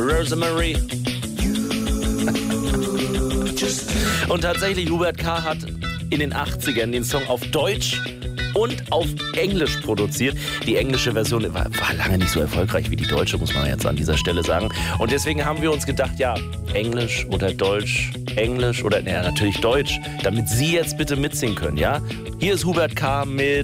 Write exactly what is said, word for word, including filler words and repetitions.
Rosemary. Und tatsächlich, Hubert K. hat in den achtzigern den Song auf Deutsch und auf Englisch produziert. Die englische Version war, war lange nicht so erfolgreich wie die deutsche, muss man jetzt an dieser Stelle sagen. Und deswegen haben wir uns gedacht, ja, Englisch oder Deutsch, Englisch oder, naja, natürlich Deutsch, damit Sie jetzt bitte mitsingen können, ja? Hier ist Hubert K. mit